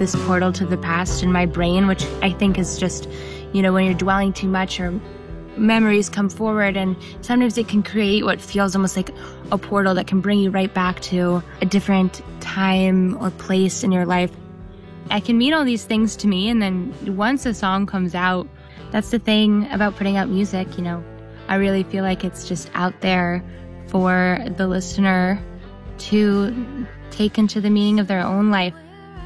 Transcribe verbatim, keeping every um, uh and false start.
this portal to the past in my brain, which I think is just, you know, when you're dwelling too much or memories come forward, and sometimes it can create what feels almost like a portal that can bring you right back to a different time or place in your life. I can mean all these things to me, and then once a song comes out, that's the thing about putting out music, you know. I really feel like it's just out there for the listener to take into the meaning of their own life.